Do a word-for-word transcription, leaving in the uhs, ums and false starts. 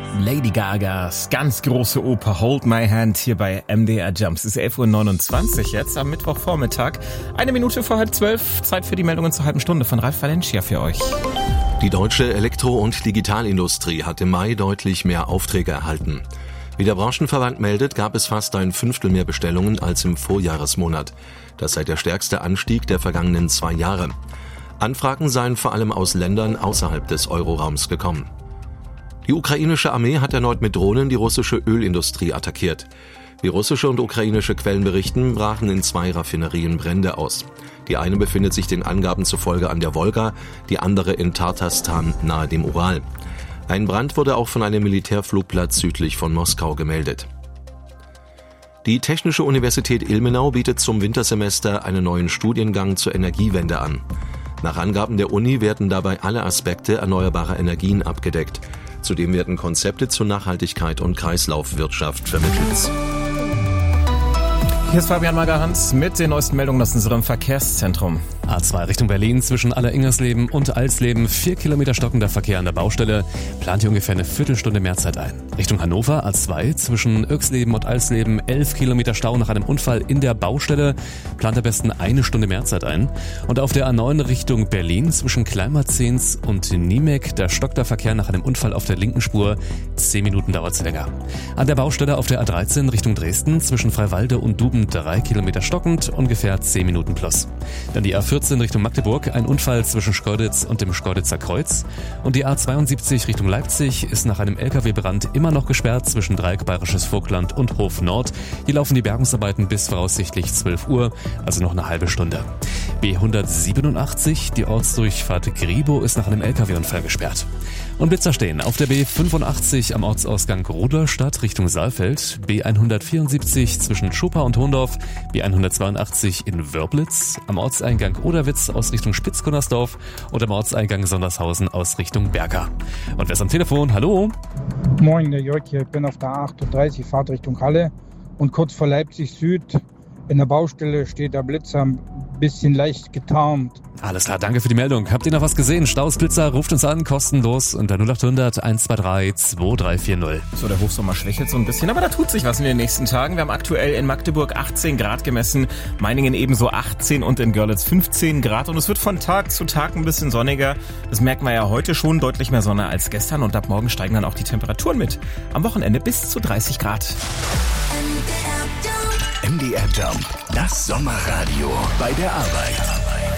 Lady Gagas ganz große Oper Hold My Hand hier bei M D R Jumps. Es ist elf Uhr neunundzwanzig jetzt am Mittwochvormittag. Eine Minute vor halb zwölf. Zeit für die Meldungen zur halben Stunde von Ralf Valencia für euch. Die deutsche Elektro- und Digitalindustrie hat im Mai deutlich mehr Aufträge erhalten. Wie der Branchenverband meldet, gab es fast ein Fünftel mehr Bestellungen als im Vorjahresmonat. Das sei der stärkste Anstieg der vergangenen zwei Jahre. Anfragen seien vor allem aus Ländern außerhalb des Euroraums gekommen. Die ukrainische Armee hat erneut mit Drohnen die russische Ölindustrie attackiert. Wie russische und ukrainische Quellen berichten, brachen in zwei Raffinerien Brände aus. Die eine befindet sich den Angaben zufolge an der Wolga, die andere in Tatarstan nahe dem Ural. Ein Brand wurde auch von einem Militärflugplatz südlich von Moskau gemeldet. Die Technische Universität Ilmenau bietet zum Wintersemester einen neuen Studiengang zur Energiewende an. Nach Angaben der Uni werden dabei alle Aspekte erneuerbarer Energien abgedeckt. Zudem werden Konzepte zur Nachhaltigkeit und Kreislaufwirtschaft vermittelt. Hier ist Fabian Magerhans mit den neuesten Meldungen aus unserem Verkehrszentrum. A zwei Richtung Berlin zwischen Aller-Ingersleben und Alsleben. Vier Kilometer stockender Verkehr an der Baustelle. Plant hier ungefähr eine Viertelstunde Mehrzeit ein. Richtung Hannover A zwei zwischen Irxleben und Alsleben. Elf Kilometer Stau nach einem Unfall in der Baustelle. Plant am besten eine Stunde Mehrzeit ein. Und auf der A neun Richtung Berlin zwischen Kleinmarzens und Niemek. Da stockt der Verkehr nach einem Unfall auf der linken Spur. Zehn Minuten dauert es länger. An der Baustelle auf der A dreizehn Richtung Dresden zwischen Freiwalde und Duben drei Kilometer stockend, ungefähr zehn Minuten plus. Dann die A vierzehn Richtung Magdeburg, ein Unfall zwischen Schkeuditz und dem Schkeuditzer Kreuz. Und die A zweiundsiebzig Richtung Leipzig ist nach einem L K W-Brand immer noch gesperrt zwischen Dreieck Bayerisches Vogtland und Hof Nord. Hier laufen die Bergungsarbeiten bis voraussichtlich zwölf Uhr, also noch eine halbe Stunde. B hundertsiebenundachtzig, die Ortsdurchfahrt Gribo, ist nach einem L K W-Unfall gesperrt. Und Blitzer stehen auf der B fünfundachtzig am Ortsausgang Rudolstadt Richtung Saalfeld, B hundertvierundsiebzig zwischen Schuppa und Hondorf, B hundertzweiundachtzig in Wörblitz, am Ortseingang Oderwitz aus Richtung Spitzgunnersdorf und am Ortseingang Sondershausen aus Richtung Berka. Und wer ist am Telefon? Hallo? Moin, der Jörg hier. Ich bin auf der A achtunddreißig, Fahrt Richtung Halle und kurz vor Leipzig Süd in der Baustelle steht der Blitzer ein bisschen leicht getarnt. Alles klar, danke für die Meldung. Habt ihr noch was gesehen? Staus, Blitzer, ruft uns an, kostenlos unter null acht hundert eins zwei drei zwei drei vier null. So, der Hochsommer schwächelt so ein bisschen, aber da tut sich was in den nächsten Tagen. Wir haben aktuell in Magdeburg achtzehn Grad gemessen, Meiningen ebenso achtzehn und in Görlitz fünfzehn Grad. Und es wird von Tag zu Tag ein bisschen sonniger. Das merken wir ja heute schon, deutlich mehr Sonne als gestern. Und ab morgen steigen dann auch die Temperaturen mit. Am Wochenende bis zu dreißig Grad. M D R Jump, das Sommerradio bei der Arbeit.